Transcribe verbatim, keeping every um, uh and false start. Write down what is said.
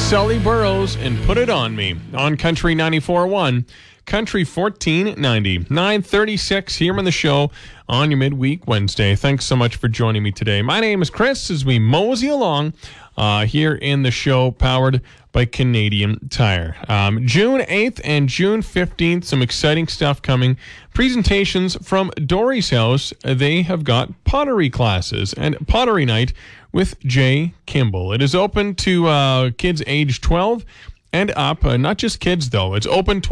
Sully Burrows and Put It On Me on Country ninety-four point one, Country fourteen ninety, nine thirty-six here on the show on your midweek Wednesday. Thanks so much for joining me today. My name is Chris as we mosey along uh, here in the show powered by Canadian Tire. Um, June eighth and June fifteenth, some exciting stuff coming. Presentations from Dory's House. They have got pottery classes and pottery night with Jay Kimball. It is open to uh, kids age twelve and up. Uh, not just kids, though. It's open to